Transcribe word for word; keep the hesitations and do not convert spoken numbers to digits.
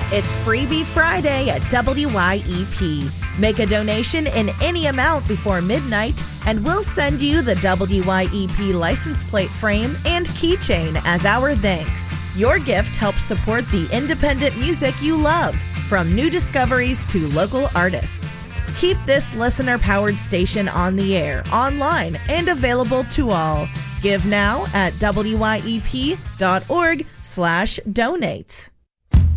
It's Freebie Friday at W Y E P. Make a donation in any amount before midnight, and we'll send you the W Y E P license plate frame and keychain as our thanks. Your gift helps support the independent music you love, from new discoveries to local artists. Keep this listener-powered station on the air, online, and available to all. Give now at W Y E P dot org slash donate.